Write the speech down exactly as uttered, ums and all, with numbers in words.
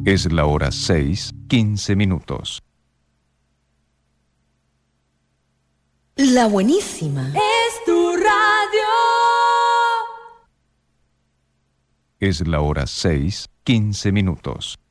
Es la hora seis, quince minutos. La buenísima. Es tu radio. Es la hora seis, quince minutos.